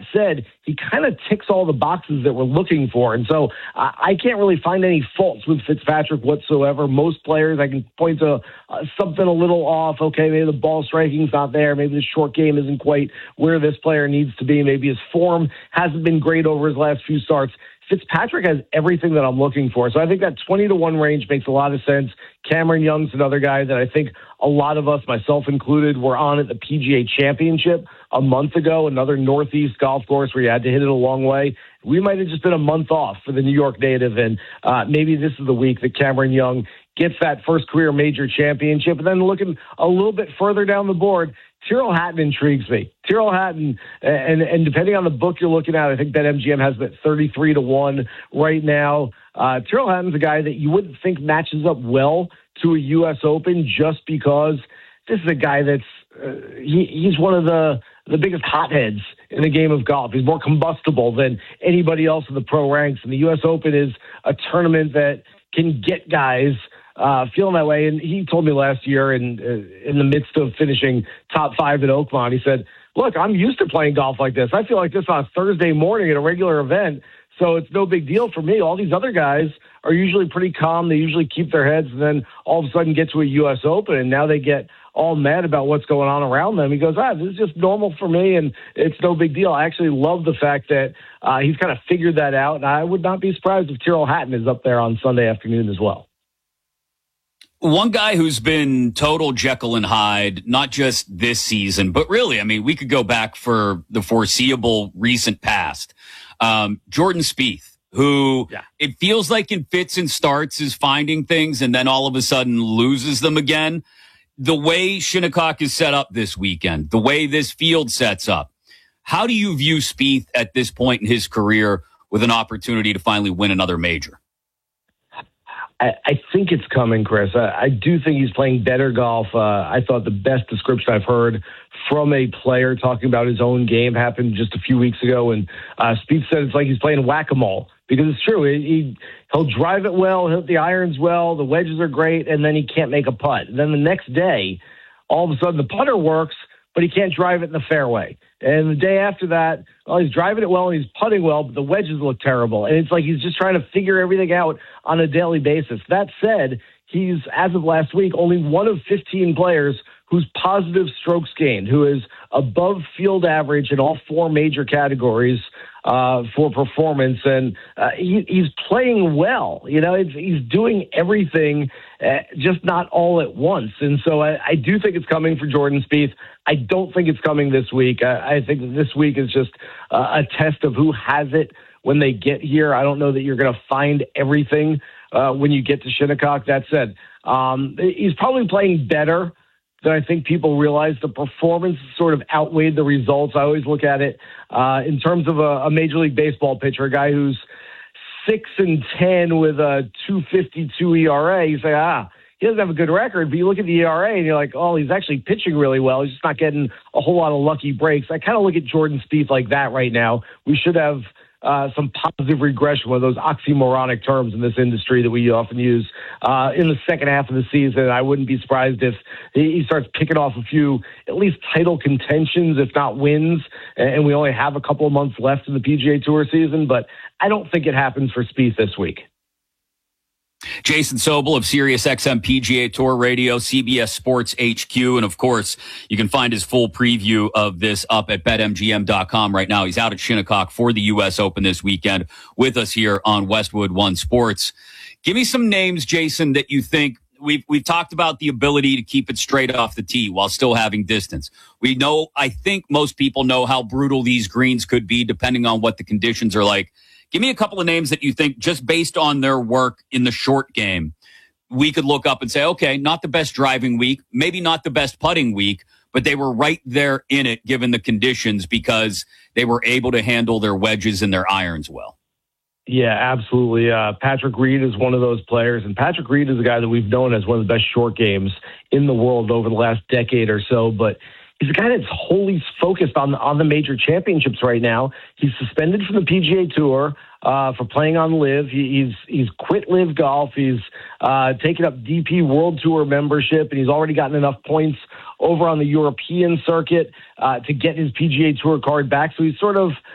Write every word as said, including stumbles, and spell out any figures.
said, he kind of ticks all the boxes that we're looking for. And so uh, I can't really find any faults with Fitzpatrick whatsoever. Most players, I can point to uh, something a little off. Okay, maybe the ball striking's not there. Maybe the short game isn't quite where this player needs to be. Maybe his form hasn't been great over his last few starts. Fitzpatrick has everything that I'm looking for. So I think that twenty to one range makes a lot of sense. Cameron Young's another guy that I think a lot of us, myself included, were on at the P G A Championship a month ago, another Northeast golf course where you had to hit it a long way. We might have just been a month off for the New York native, and uh, maybe this is the week that Cameron Young gets that first career major championship. And then looking a little bit further down the board, Tyrrell Hatton intrigues me. Tyrrell Hatton, and and depending on the book you're looking at, I think BetMGM has it thirty-three to one right now. Uh, Tyrrell Hatton's a guy that you wouldn't think matches up well to a U S Open just because this is a guy that's, uh, he, he's one of the, the biggest hotheads in the game of golf. He's more combustible than anybody else in the pro ranks. And the U S Open is a tournament that can get guys Uh, feeling that way. And he told me last year in uh, in the midst of finishing top five at Oakmont, he said, look, I'm used to playing golf like this. I feel like this on a Thursday morning at a regular event, so it's no big deal for me. All these other guys are usually pretty calm. They usually keep their heads and then all of a sudden get to a U S Open, and now they get all mad about what's going on around them. He goes, ah, this is just normal for me, and it's no big deal. I actually love the fact that uh, he's kind of figured that out, and I would not be surprised if Tyrrell Hatton is up there on Sunday afternoon as well. One guy who's been total Jekyll and Hyde, not just this season, but really, I mean, we could go back for the foreseeable recent past. Um, Jordan Spieth, who yeah. it feels like in fits and starts is finding things and then all of a sudden loses them again. The way Shinnecock is set up this weekend, the way this field sets up, how do you view Spieth at this point in his career with an opportunity to finally win another major? I, I think it's coming, Chris. I, I do think he's playing better golf. Uh, I thought the best description I've heard from a player talking about his own game happened just a few weeks ago. And uh, Spieth said it's like he's playing whack-a-mole, because it's true. He, he, he'll drive it well, he'll hit the irons well, the wedges are great, and then he can't make a putt. And then the next day, all of a sudden the putter works, but he can't drive it in the fairway. And the day after that, well, he's driving it well and he's putting well, but the wedges look terrible. And it's like he's just trying to figure everything out on a daily basis. That said, he's, as of last week, only one of fifteen players who's positive strokes gained, who is above field average in all four major categories uh, for performance. And uh, he, he's playing well. You know, it's, he's doing everything, uh, just not all at once. And so I, I do think it's coming for Jordan Spieth. I don't think it's coming this week. I, I think that this week is just uh, a test of who has it when they get here. I don't know that you're going to find everything uh, when you get to Shinnecock. That said, um, he's probably playing better than I think people realize. The performance sort of outweighed the results. I always look at it uh, in terms of a, a Major League Baseball pitcher, a guy who's six and ten with a two fifty-two E R A. You say, ah, he doesn't have a good record, but you look at the E R A and you're like, oh, he's actually pitching really well. He's just not getting a whole lot of lucky breaks. I kind of look at Jordan Spieth like that right now. We should have uh, some positive regression, one of those oxymoronic terms in this industry that we often use uh, in the second half of the season. I wouldn't be surprised if he starts picking off a few, at least title contentions, if not wins, and we only have a couple of months left in the P G A Tour season, but I don't think it happens for Spieth this week. Jason Sobel of SiriusXM P G A Tour Radio, C B S Sports H Q. And of course, you can find his full preview of this up at Bet M G M dot com right now. He's out at Shinnecock for the U S Open this weekend with us here on Westwood One Sports. Give me some names, Jason, that you think we've, we've talked about the ability to keep it straight off the tee while still having distance. We know, I think most people know how brutal these greens could be depending on what the conditions are like. Give me a couple of names that you think, just based on their work in the short game, we could look up and say, okay, not the best driving week, maybe not the best putting week, but they were right there in it given the conditions because they were able to handle their wedges and their irons well. Yeah, absolutely. Uh, Patrick Reed is one of those players, and Patrick Reed is a guy that we've known as one of the best short games in the world over the last decade or so, but he's a guy that's wholly focused on, on the major championships right now. He's suspended from the P G A Tour uh, for playing on LIV. He, he's he's quit LIV Golf. He's uh, taken up D P World Tour membership, and he's already gotten enough points over on the European circuit uh, to get his P G A Tour card back. So he's sort of